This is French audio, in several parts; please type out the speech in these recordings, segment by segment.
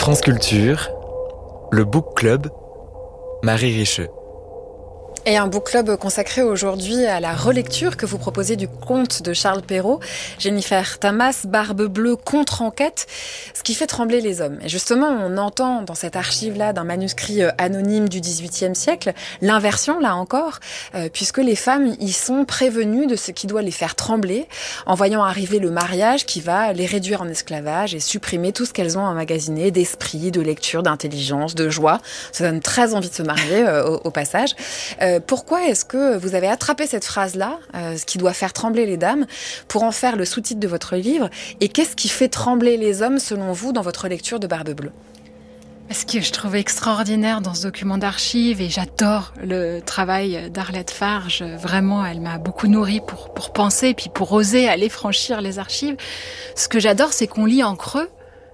France Culture, le Book Club, Marie Richeux. Et un book club consacré aujourd'hui à la relecture que vous proposez du conte de Charles Perrault, Jennifer Tamas, Barbe Bleue contre-enquête, ce qui fait trembler les hommes. Et justement, on entend dans cette archive-là d'un manuscrit anonyme du XVIIIe siècle, l'inversion, là encore, puisque les femmes y sont prévenues de ce qui doit les faire trembler, en voyant arriver le mariage qui va les réduire en esclavage et supprimer tout ce qu'elles ont emmagasiné d'esprit, de lecture, d'intelligence, de joie. Ça donne très envie de se marier au passage. Pourquoi est-ce que vous avez attrapé cette phrase-là, ce qui doit faire trembler les dames, pour en faire le sous-titre de votre livre? Et qu'est-ce qui fait trembler les hommes, selon vous, dans votre lecture de Barbe Bleue? Ce que je trouve extraordinaire dans ce document d'archives, et j'adore le travail d'Arlette Farge, vraiment, elle m'a beaucoup nourrie pour penser, et puis pour oser aller franchir les archives. Ce que j'adore, c'est qu'on lit en creux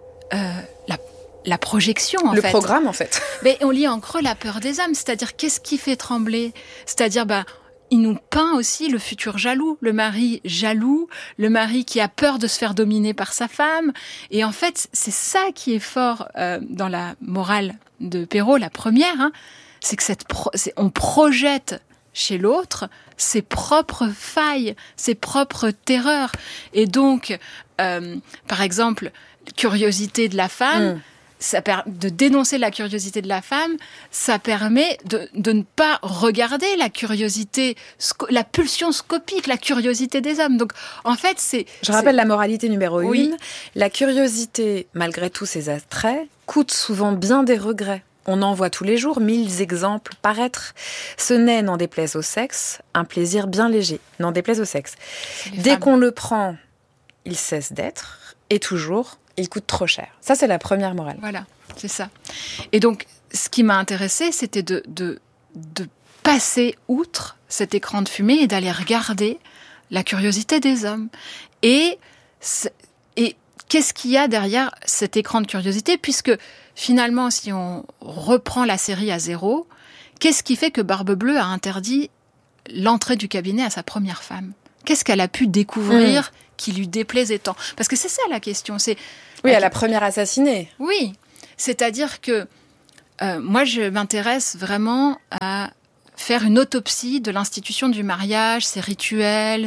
la projection, en fait. Le programme, en fait. Mais on lit en creux la peur des hommes, c'est-à-dire qu'est-ce qui fait trembler? C'est-à-dire, il nous peint aussi le futur jaloux, le mari jaloux, le mari qui a peur de se faire dominer par sa femme. Et en fait, c'est ça qui est fort dans la morale de Perrault, la première, c'est que on projette chez l'autre ses propres failles, ses propres terreurs. Et donc, par exemple, curiosité de la femme, de dénoncer la curiosité de la femme, ça permet de ne pas regarder la curiosité, la pulsion scopique, la curiosité des hommes. Donc, en fait, Je rappelle la moralité numéro 1. Oui. La curiosité, malgré tous ses attraits, coûte souvent bien des regrets. On en voit tous les jours 1000 exemples paraître. Ce n'est, n'en déplaise au sexe, un plaisir bien léger. N'en déplaise au sexe. Dès qu'on le prend, il cesse d'être, et toujours, il coûte trop cher. Ça, c'est la première morale. Voilà, c'est ça. Et donc, ce qui m'a intéressée, c'était de passer outre cet écran de fumée et d'aller regarder la curiosité des hommes. Et qu'est-ce qu'il y a derrière cet écran de curiosité? Puisque, finalement, si on reprend la série à zéro, qu'est-ce qui fait que Barbe Bleue a interdit l'entrée du cabinet à sa première femme? Qu'est-ce qu'elle a pu découvrir qui lui déplaisait tant? Parce que c'est ça la question, c'est... Oui, à la première assassinée. Oui, c'est-à-dire que moi, je m'intéresse vraiment à faire une autopsie de l'institution du mariage, ses rituels,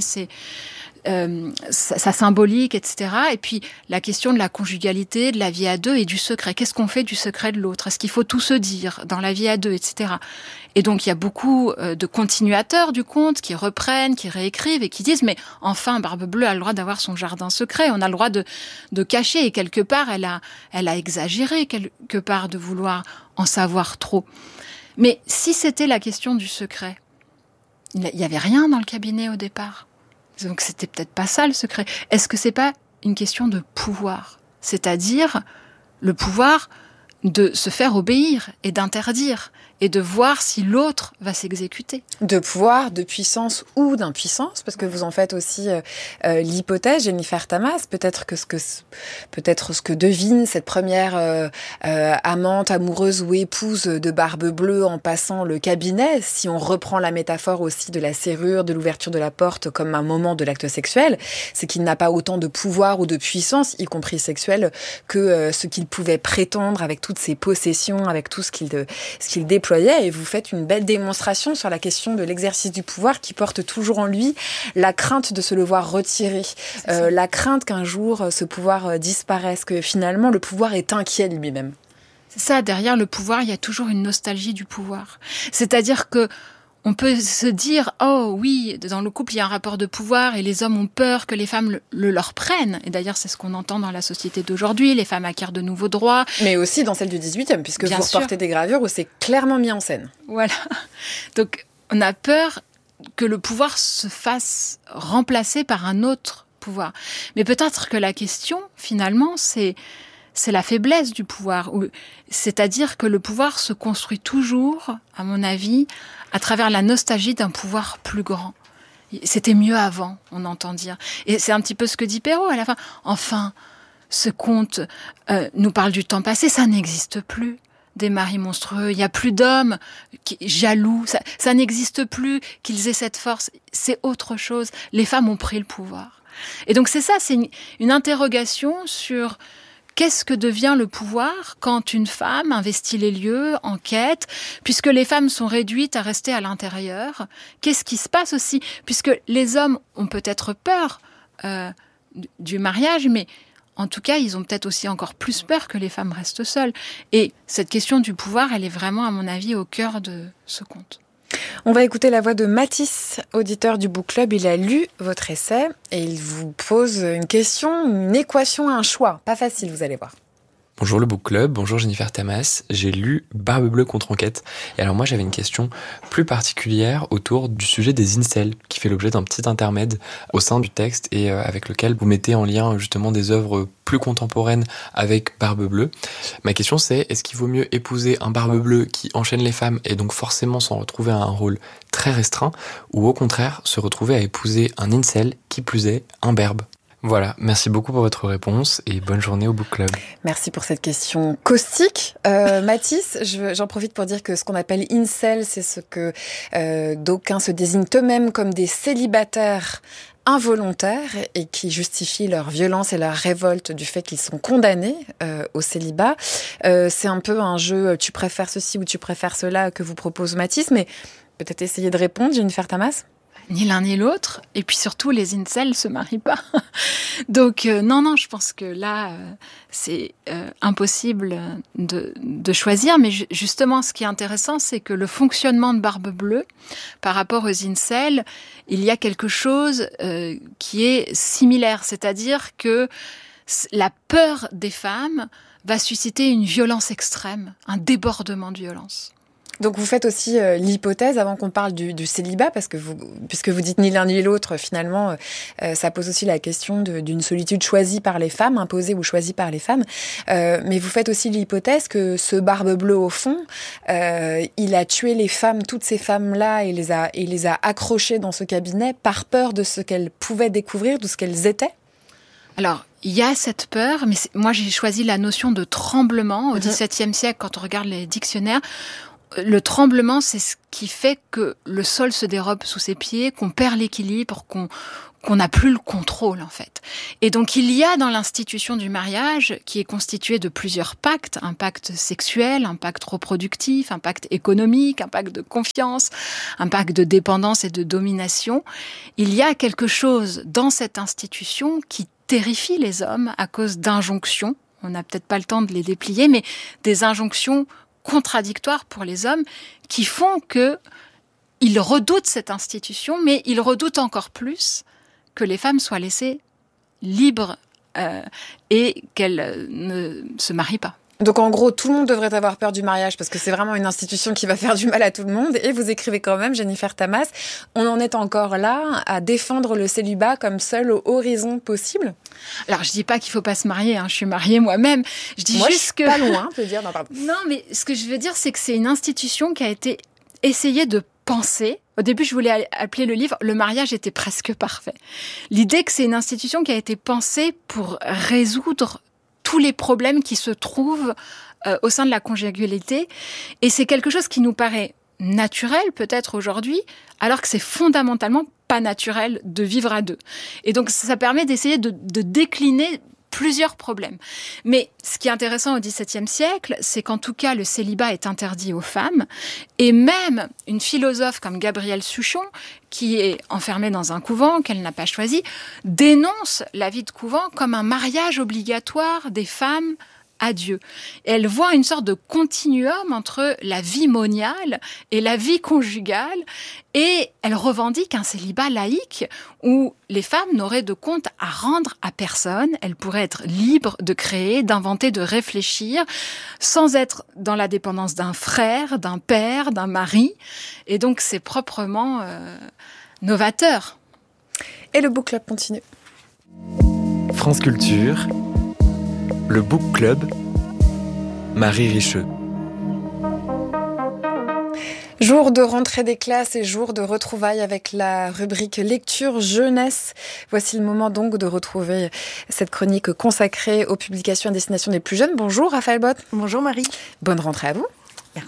sa symbolique, etc. Et puis, la question de la conjugalité, de la vie à deux et du secret. Qu'est-ce qu'on fait du secret de l'autre? Est-ce qu'il faut tout se dire dans la vie à deux, etc. Et donc, il y a beaucoup de continuateurs du conte qui reprennent, qui réécrivent et qui disent « Mais enfin, Barbe Bleue a le droit d'avoir son jardin secret. On a le droit de cacher. » Et quelque part, elle a exagéré, quelque part, de vouloir en savoir trop. Mais si c'était la question du secret, il n'y avait rien dans le cabinet au départ. Donc, c'était peut-être pas ça le secret. Est-ce que c'est pas une question de pouvoir? C'est-à-dire le pouvoir de se faire obéir et d'interdire et de voir si l'autre va s'exécuter. De pouvoir, de puissance ou d'impuissance, parce que vous en faites aussi l'hypothèse, Jennifer Tamas, peut-être ce que devine cette première amante, amoureuse ou épouse de Barbe Bleue en passant le cabinet, si on reprend la métaphore aussi de la serrure, de l'ouverture de la porte comme un moment de l'acte sexuel, c'est qu'il n'a pas autant de pouvoir ou de puissance, y compris sexuelle, que ce qu'il pouvait prétendre avec toutes ses possessions, avec tout ce qu'il déployait. Et vous faites une belle démonstration sur la question de l'exercice du pouvoir qui porte toujours en lui la crainte de se le voir retirer, la crainte qu'un jour ce pouvoir disparaisse, que finalement le pouvoir est inquiet de lui-même. C'est ça, derrière le pouvoir, il y a toujours une nostalgie du pouvoir. C'est-à-dire que on peut se dire, oh oui, dans le couple, il y a un rapport de pouvoir et les hommes ont peur que les femmes le leur prennent. Et d'ailleurs, c'est ce qu'on entend dans la société d'aujourd'hui. Les femmes acquièrent de nouveaux droits. Mais aussi dans celle du 18e, puisque vous reportez des gravures où c'est clairement mis en scène. Voilà. Donc, on a peur que le pouvoir se fasse remplacer par un autre pouvoir. Mais peut-être que la question, finalement, c'est la faiblesse du pouvoir. C'est-à-dire que le pouvoir se construit toujours, à mon avis, à travers la nostalgie d'un pouvoir plus grand. C'était mieux avant, on entend dire. Et c'est un petit peu ce que dit Perrault à la fin. Enfin, ce conte nous parle du temps passé, ça n'existe plus. Des maris monstrueux, il n'y a plus d'hommes jaloux, ça n'existe plus qu'ils aient cette force. C'est autre chose. Les femmes ont pris le pouvoir. Et donc c'est ça, c'est une interrogation sur qu'est-ce que devient le pouvoir quand une femme investit les lieux, enquête, puisque les femmes sont réduites à rester à l'intérieur? Qu'est-ce qui se passe aussi? Puisque les hommes ont peut-être peur du mariage, mais en tout cas, ils ont peut-être aussi encore plus peur que les femmes restent seules. Et cette question du pouvoir, elle est vraiment, à mon avis, au cœur de ce conte. On va écouter la voix de Mathis, auditeur du Book Club. Il a lu votre essai et il vous pose une question, une équation, un choix. Pas facile, vous allez voir. Bonjour le Book Club, bonjour Jennifer Tamas. J'ai lu Barbe Bleue contre Enquête. Et alors moi j'avais une question plus particulière autour du sujet des incels, qui fait l'objet d'un petit intermède au sein du texte et avec lequel vous mettez en lien justement des œuvres plus contemporaines avec Barbe Bleue. Ma question c'est, est-ce qu'il vaut mieux épouser un Barbe Bleue qui enchaîne les femmes et donc forcément s'en retrouver à un rôle très restreint, ou au contraire se retrouver à épouser un incel, qui plus est un berbe? Voilà, merci beaucoup pour votre réponse et bonne journée au Book Club. Merci pour cette question caustique. Mathis, j'en profite pour dire que ce qu'on appelle incel, c'est ce que d'aucuns se désignent eux-mêmes comme des célibataires involontaires et qui justifient leur violence et leur révolte du fait qu'ils sont condamnés au célibat. C'est un peu un jeu « tu préfères ceci ou tu préfères cela » que vous propose Mathis, mais peut-être essayer de répondre, Jennifer Tamas. Ni l'un ni l'autre. Et puis surtout, les incels se marient pas. Donc non, je pense que là, c'est impossible de choisir. Mais justement, ce qui est intéressant, c'est que le fonctionnement de Barbe Bleue, par rapport aux incels, il y a quelque chose qui est similaire. C'est-à-dire que la peur des femmes va susciter une violence extrême, un débordement de violence. Donc vous faites aussi l'hypothèse, avant qu'on parle du célibat, parce que puisque vous dites ni l'un ni l'autre, finalement, ça pose aussi la question d'une solitude choisie par les femmes, imposée ou choisie par les femmes. Mais vous faites aussi l'hypothèse que ce Barbe Bleue, au fond, il a tué les femmes, toutes ces femmes-là, et les a accrochées dans ce cabinet par peur de ce qu'elles pouvaient découvrir, de ce qu'elles étaient. Alors, il y a cette peur, mais moi j'ai choisi la notion de tremblement. Au XVIIe siècle, quand on regarde les dictionnaires, le tremblement, c'est ce qui fait que le sol se dérobe sous ses pieds, qu'on perd l'équilibre, qu'on n'a plus le contrôle, en fait. Et donc, il y a dans l'institution du mariage, qui est constituée de plusieurs pactes, un pacte sexuel, un pacte reproductif, un pacte économique, un pacte de confiance, un pacte de dépendance et de domination. Il y a quelque chose dans cette institution qui terrifie les hommes à cause d'injonctions. On n'a peut-être pas le temps de les déplier, mais des injonctions contradictoires pour les hommes qui font qu'ils redoutent cette institution, mais ils redoutent encore plus que les femmes soient laissées libres et qu'elles ne se marient pas. Donc en gros, tout le monde devrait avoir peur du mariage parce que c'est vraiment une institution qui va faire du mal à tout le monde. Et vous écrivez quand même, Jennifer Tamas, on en est encore là à défendre le célibat comme seul horizon possible. Alors je dis pas qu'il faut pas se marier, je suis mariée moi-même. Je dis moi, juste je suis que pas loin de dire non, pardon. Non, mais ce que je veux dire, c'est que c'est une institution qui a été essayée de penser. Au début, je voulais appeler le livre « Le mariage était presque parfait ». L'idée que c'est une institution qui a été pensée pour résoudre tous les problèmes qui se trouvent au sein de la conjugalité. Et c'est quelque chose qui nous paraît naturel, peut-être aujourd'hui, alors que c'est fondamentalement pas naturel de vivre à deux. Et donc, ça permet d'essayer de décliner plusieurs problèmes. Mais ce qui est intéressant au XVIIe siècle, c'est qu'en tout cas, le célibat est interdit aux femmes. Et même une philosophe comme Gabrielle Suchon, qui est enfermée dans un couvent qu'elle n'a pas choisi, dénonce la vie de couvent comme un mariage obligatoire des femmes à Dieu. Elle voit une sorte de continuum entre la vie moniale et la vie conjugale, et elle revendique un célibat laïque où les femmes n'auraient de compte à rendre à personne. Elles pourraient être libres de créer, d'inventer, de réfléchir, sans être dans la dépendance d'un frère, d'un père, d'un mari. Et donc c'est proprement novateur. Et le Book Club continue. France Culture, le Book Club, Marie Richeux. Jour de rentrée des classes et jour de retrouvailles avec la rubrique lecture jeunesse. Voici le moment donc de retrouver cette chronique consacrée aux publications à destination des plus jeunes. Bonjour Raphaël Bott. Bonjour Marie. Bonne rentrée à vous. Merci.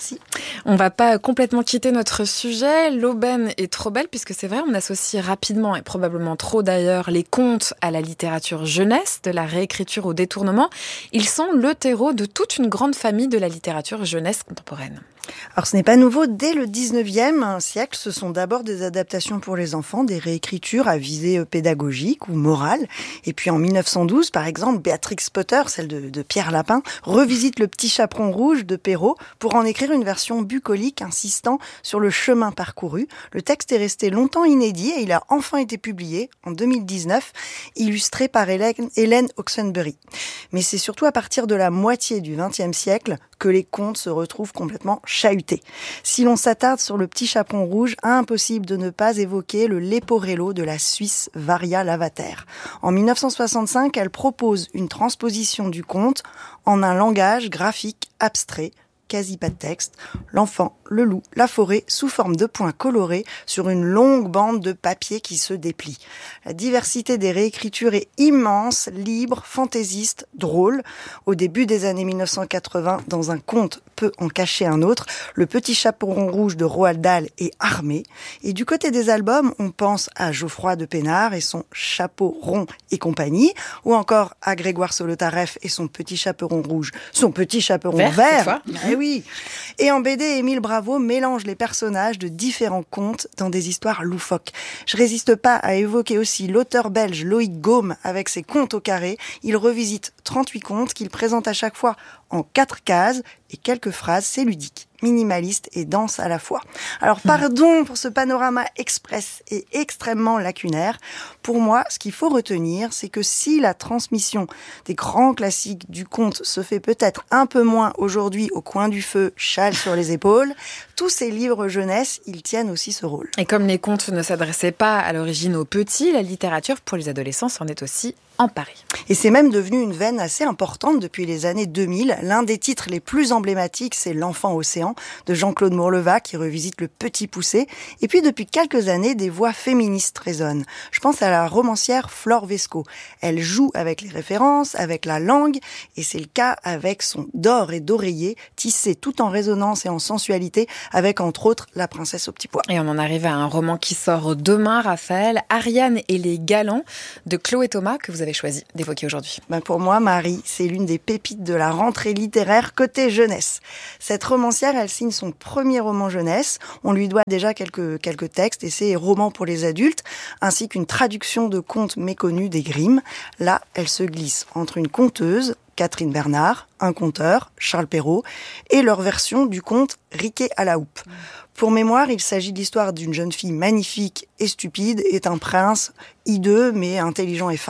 On va pas complètement quitter notre sujet. L'aubaine est trop belle puisque c'est vrai, on associe rapidement et probablement trop d'ailleurs les contes à la littérature jeunesse, de la réécriture au détournement. Ils sont le terreau de toute une grande famille de la littérature jeunesse contemporaine. Alors ce n'est pas nouveau, dès le 19e siècle, ce sont d'abord des adaptations pour les enfants, des réécritures à visée pédagogique ou morale. Et puis en 1912, par exemple, Béatrix Potter, celle de Pierre Lapin, revisite Le Petit Chaperon rouge de Perrault pour en écrire une version bucolique insistant sur le chemin parcouru. Le texte est resté longtemps inédit et il a enfin été publié en 2019, illustré par Hélène Oxenbury. Mais c'est surtout à partir de la moitié du XXe siècle que les contes se retrouvent complètement chahutés. Si l'on s'attarde sur Le Petit Chaperon rouge, impossible de ne pas évoquer le Leporello de la Suisse Varia Lavater. En 1965, elle propose une transposition du conte en un langage graphique abstrait, quasi pas de texte, l'enfant, le loup, la forêt, sous forme de points colorés sur une longue bande de papier qui se déplie. La diversité des réécritures est immense, libre, fantaisiste, drôle. Au début des années 1980, dans un conte peut en cacher un autre, Le Petit Chaperon rouge de Roald Dahl est armé. Et du côté des albums, on pense à Geoffroy de Pénard et son Chapeau rond et compagnie, ou encore à Grégoire Solotareff et son Petit Chaperon rouge, son Petit Chaperon vert. Eh oui. Et en BD, Émile Bravo mélange les personnages de différents contes dans des histoires loufoques. Je résiste pas à évoquer aussi l'auteur belge Loïc Gaume avec ses contes au carré. Il revisite 38 contes qu'il présente à chaque fois en 4 cases et quelques phrases, c'est ludique, minimaliste et dense à la fois. Alors pardon pour ce panorama express et extrêmement lacunaire. Pour moi, ce qu'il faut retenir, c'est que si la transmission des grands classiques du conte se fait peut-être un peu moins aujourd'hui au coin du feu, châle sur les épaules, tous ces livres jeunesse, ils tiennent aussi ce rôle. Et comme les contes ne s'adressaient pas à l'origine aux petits, la littérature pour les adolescents s'en est aussi emparée. Et c'est même devenu une veine assez importante depuis les années 2000. L'un des titres les plus emblématiques, c'est L'Enfant Océan de Jean-Claude Mourleva qui revisite Le Petit Poucet. Et puis depuis quelques années, des voix féministes résonnent. Je pense à la romancière Flore Vesco. Elle joue avec les références, avec la langue, et c'est le cas avec son D'or et d'oreiller, tissé tout en résonance et en sensualité, avec entre autres La Princesse au petit pois. Et on en arrive à un roman qui sort demain, Raphaël, Ariane et les Galants de Chloé Thomas, que vous avez choisi d'évoquer aujourd'hui. Pour moi, Marie, c'est l'une des pépites de la rentrée littéraire côté jeunesse. Cette romancière, elle signe son premier roman jeunesse. On lui doit déjà quelques textes, essais et romans pour les adultes, ainsi qu'une traduction de contes méconnus des Grimm. Là, elle se glisse entre une conteuse, Catherine Bernard, un conteur, Charles Perrault, et leur version du conte Riquet à la houppe. Pour mémoire, il s'agit de l'histoire d'une jeune fille magnifique et stupide et d'un prince hideux mais intelligent et fin.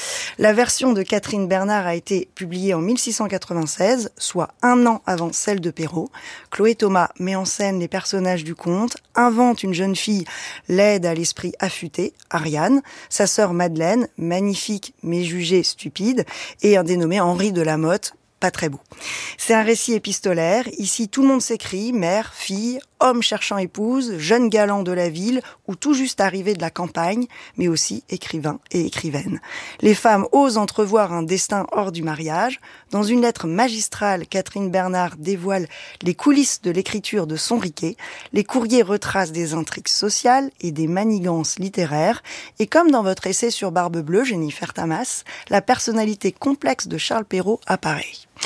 La version de Catherine Bernard a été publiée en 1696, soit 1 an avant celle de Perrault. Chloé Thomas met en scène les personnages du conte, invente une jeune fille laide à l'esprit affûté, Ariane, sa sœur Madeleine, magnifique mais jugée stupide, et un dénommé Henri de la Motte, pas très beau. C'est un récit épistolaire. Ici, tout le monde s'écrit, mère, fille, homme cherchant épouse, jeune galant de la ville ou tout juste arrivé de la campagne, mais aussi écrivain et écrivaine. Les femmes osent entrevoir un destin hors du mariage. Dans une lettre magistrale, Catherine Bernard dévoile les coulisses de l'écriture de son Riquet. Les courriers retracent des intrigues sociales et des manigances littéraires. Et comme dans votre essai sur Barbe Bleue, Jennifer Tamas, la personnalité complexe de Charles Perrault apparaît.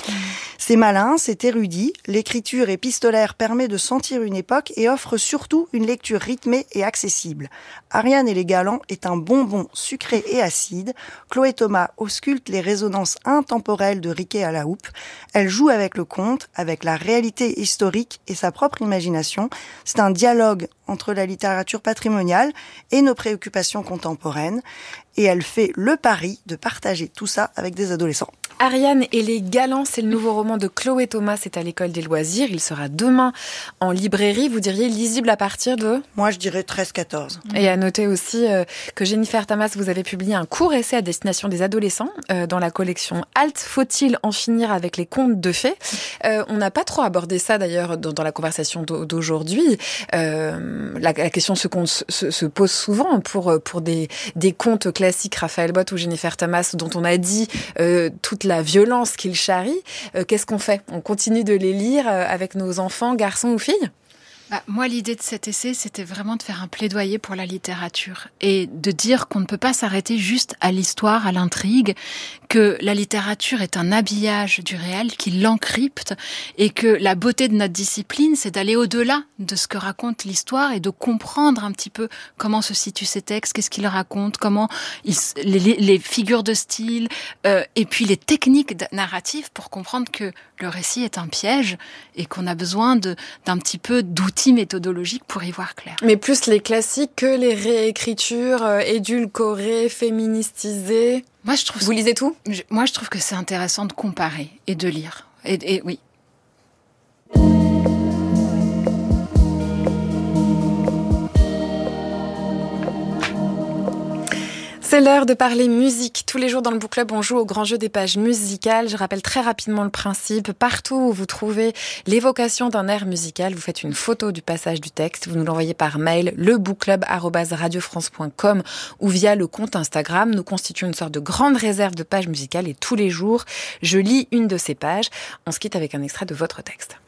C'est malin, c'est érudit, l'écriture épistolaire permet de sentir une époque et offre surtout une lecture rythmée et accessible. Ariane et les Galants est un bonbon sucré et acide. Chloé Thomas ausculte les résonances intemporelles de Riquet à la houppe. Elle joue avec le conte, avec la réalité historique et sa propre imagination. C'est un dialogue entre la littérature patrimoniale et nos préoccupations contemporaines. Et elle fait le pari de partager tout ça avec des adolescents. Ariane et les Galants, c'est le nouveau roman de Chloé Thomas, c'est à l'École des loisirs. Il sera demain en librairie. Vous diriez lisible à partir de... Moi, je dirais 13-14. Et à noter aussi que Jennifer Tamas, vous avez publié un court essai à destination des adolescents dans la collection Alt. Faut-il en finir avec les contes de fées ? On n'a pas trop abordé ça d'ailleurs dans la conversation d'aujourd'hui. la question se pose souvent pour des contes classiques, Raphaël Bott ou Jennifer Tamas, dont on a dit toute la violence qu'ils charrient. Qu'est-ce qu'on fait ? On continue de les lire avec nos enfants, garçons ou filles ? Moi, l'idée de cet essai, c'était vraiment de faire un plaidoyer pour la littérature et de dire qu'on ne peut pas s'arrêter juste à l'histoire, à l'intrigue, que la littérature est un habillage du réel qui l'encrypte et que la beauté de notre discipline, c'est d'aller au-delà de ce que raconte l'histoire et de comprendre un petit peu comment se situent ces textes, qu'est-ce qu'ils racontent, comment les figures de style et puis les techniques narratives pour comprendre que le récit est un piège et qu'on a besoin d'un petit peu d'outils méthodologiques pour y voir clair. Mais plus les classiques que les réécritures édulcorées, féministisées. Vous lisez tout ? Moi, je trouve que c'est intéressant de comparer et de lire. Et oui. C'est l'heure de parler musique. Tous les jours dans le Book Club, on joue au grand jeu des pages musicales. Je rappelle très rapidement le principe. Partout où vous trouvez l'évocation d'un air musical, vous faites une photo du passage du texte. Vous nous l'envoyez par mail, lebookclub@radiofrance.com ou via le compte Instagram. Nous constituons une sorte de grande réserve de pages musicales et tous les jours, je lis une de ces pages. On se quitte avec un extrait de votre texte.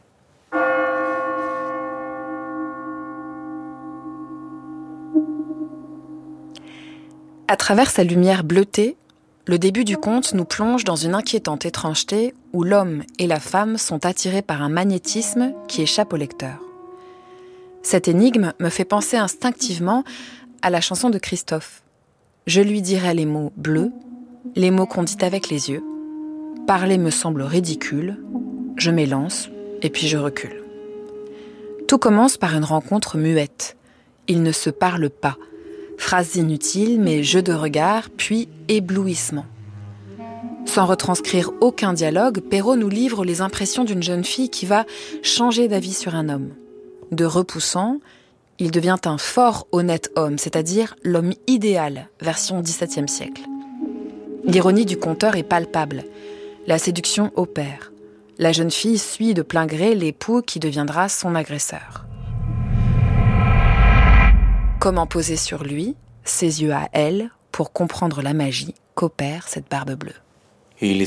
À travers sa lumière bleutée, le début du conte nous plonge dans une inquiétante étrangeté où l'homme et la femme sont attirés par un magnétisme qui échappe au lecteur. Cette énigme me fait penser instinctivement à la chanson de Christophe. Je lui dirai les mots bleus, les mots qu'on dit avec les yeux. Parler me semble ridicule, je m'élance et puis je recule. Tout commence par une rencontre muette. Ils ne se parlent pas. Phrases inutiles, mais jeux de regard, puis éblouissement. Sans retranscrire aucun dialogue, Perrault nous livre les impressions d'une jeune fille qui va changer d'avis sur un homme. De repoussant, il devient un fort honnête homme, c'est-à-dire l'homme idéal, version XVIIe siècle. L'ironie du conteur est palpable. La séduction opère. La jeune fille suit de plein gré l'époux qui deviendra son agresseur. Comment poser sur lui, ses yeux à elle, pour comprendre la magie qu'opère cette barbe bleue. Il